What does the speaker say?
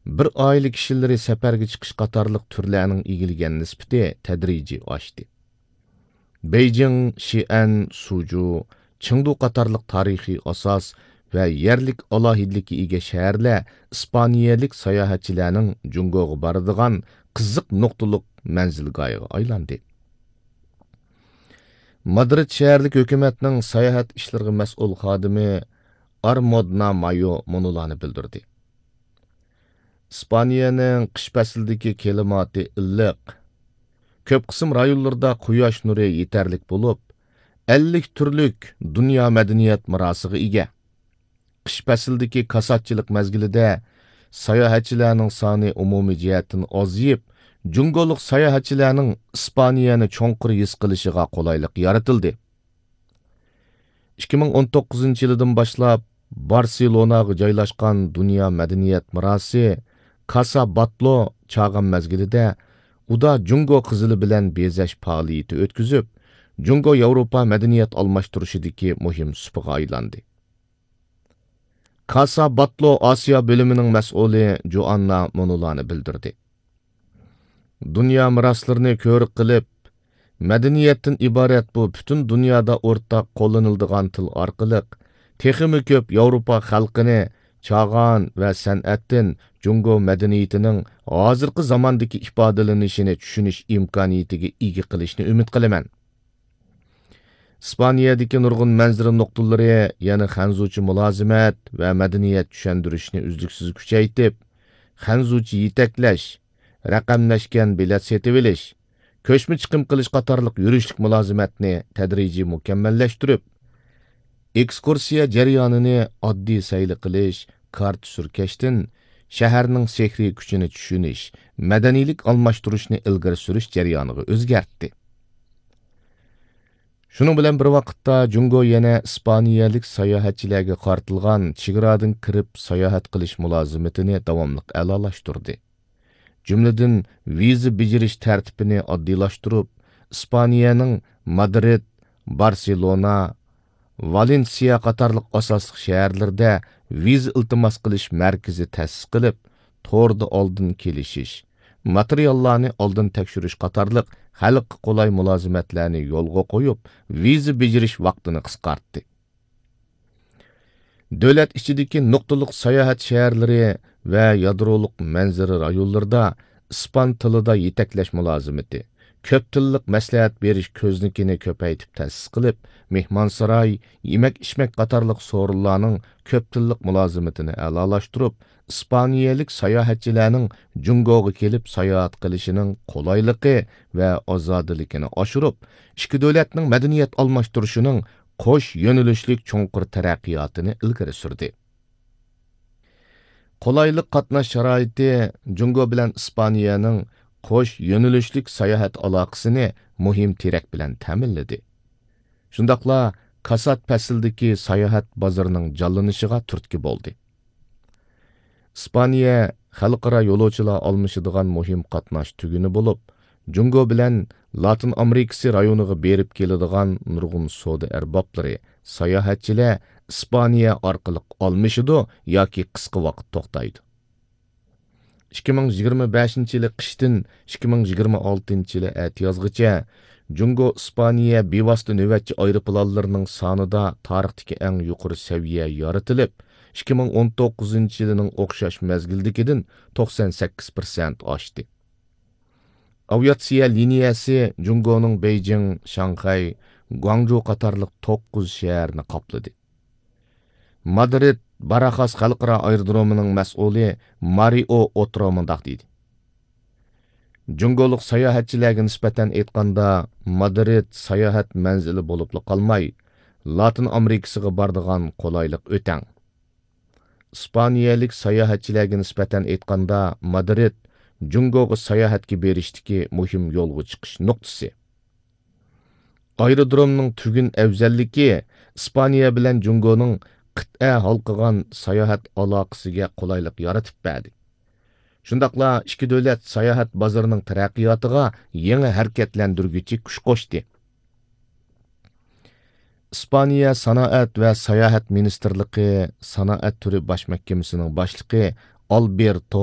bir oila kishilari safarga chiqish qatorliq turlarning egilgan nisbati tadrijiy oshdi. Beijing, Xi'an, Suju, Chengdu qatorliq tarixiy asos va yerlik alohidlikka ega shaharlar ispaniyalik sayohatchilarning Jungoga boradigan qiziq nuqtaliq manzilgohiga aylandi. Madrid shaharlik hukumatning sayohat ishlariga mas'ul xodimi Armodna Mayo munolarni bildirdi. İspaniyaning qish faslidagi klimati illiq. Ko'p qism rayonlarda quyosh nuri yetarlik bo'lib, 50 turlik dunyo madaniyat mirosiga ega. Qish faslidagi kasatchilik mezgilida sayohatchilarning soni umumiy jihatdan ozayib, Jungolik sayohatchilarning Ispaniyani cho'nqir his qilishiga qulaylik yaratildi. 2019-yildan boshlab Barselonaga joylashgan dunyo madaniyat mirosi Casa Batlo chag'an mezgilida uda Jungo qizili bilan bezash faoliyati o'tkazib, Jungo Yevropa madaniyat almashtirishidagi muhim supaga aylandi. Casa Batlo Osiyo bo'limining mas'uli Joanna Monolani bildirdi. Dunyo miroslarini ko'rik qilib, madaniyatdan iborat bu butun dunyoda o'rtaq qo'llaniladigan til orqali texmi ko'p Yevropa xalqini chag'an va san'atdan Jungo madaniyatining hozirgi zamondagi ifodalanishini tushunish imkoniyatiga ega qilishni umid qilaman. İspaniyadagi nurg'un manzara nuqtalari yana xanzuchi mulozimat va madaniyat tushuntirishni uzluksiz kuchaytirib, xanzuchi yetaklash, raqamlashgan bilet setib olish, ko'chma chiqim qilish qatorliq yurishlik mulozimatni tadrijiy mukammallashtirib, ekskursiya jarayonini oddiy sayli qilish, kart surkashdan shaharning sehriy kuchini tushunish, madaniylik almashtirishni ilgari surish jarayoniga o'zgartdi. Şunun bilan bir vaqtda Jungo yana İspaniyalik sayohatchilarga qartilgan chegaradan kirib sayohat qilish mulozimatini davomli a'lolashtirdi. Jumladan viza bejirish tartibini oddiylashtirib, Ispaniyaning Madrid, Barselona, Valensiya qatorliq asosli shaharlarda viza iltimos qilish markazi ta'sis qilib, to'rda oldin kelishish, materiallarni oldin tekshirish qatorliq xalq qolay mulozimatlarni yo'lga qo'yib, viza bejirish vaqtini qisqartdi. Davlat ichidagi nuqtaliq sayohat shaharlari va yadroliq manzara rayonlarida ispan tilida yetaklash mulozimati, ko'p tillik maslahat berish ko'znikini ko'paytib ta'sis qilib, mehmonsaroy, yemak-ichmak qatorliq so'rinlarning ko'p tillik mulozimatini a'lolashtirib, İspaniyalik sayohatchilarning Jungoga kelib sayohat qilishining qulayligi va ozodligini oshirib, ikki davlatning madaniyat almashtirishining qo'sh yo'nalishlik cho'nqir taraqqiyotini ilgari surdi. Qulaylik qatnash sharoiti Jungo bilan Ispaniyaning qo'sh yo'nalishlik sayohat aloqasini muhim terak bilan ta'minladi. Shundaqla Kasat faslidagi sayohat bozorining jonlanishiga turtki bo'ldi. İspaniya xalqaro yo'lovchilar almashadigan muhim qatnash tuguni bo'lib, Jungo bilan Latin Amerikasi rayoniga berib keladigan nurg'un savdo arboblari, sayohatchilar Ispaniya orqali almashidi yoki qisqa vaqt to'xtaydi. 2025-yili qishdan 2026-yili aytiyozgacha Jungo Ispaniya bevosita navbatchi aeroplanlarining sonida tarixdagi eng yuqori saviya yaratilib, 2019-yilining o'xshash mezgildagidan 98% oshdi. Aviatsiya liniyasi Jungoning Beijing, Shanxay, Guangzhou qatorliq 9 shaharni qopladi. Madrid Barajas xalqaro aerodromining mas'uli Mario Otro mundaq deydi. Jungolik sayohatchilarga nisbatan aytganda Madrid sayohat manzili bo'lib qolmay, Latin Amerikasiga boradigan qulaylik o'tang. İspaniyalik sayohatchilarga nisbatan aytganda Madrid Jungoga sayohatga berishdagi muhim yo'lga chiqish nuqtasi. Aerodromning tugun afzalligi Ispaniya bilan Jungoning qit'a halqigan sayohat aloqasiga qulaylik yaratib berdi. Shundaqla ikki davlat sayohat bozorining taraqqiyotiga yangi harakatlantiruvchi kuch qo'shdi. İspaniya Sanoat va sayohat ministrligi sanoat turi bosh mahkamasining boshlig'i Alberto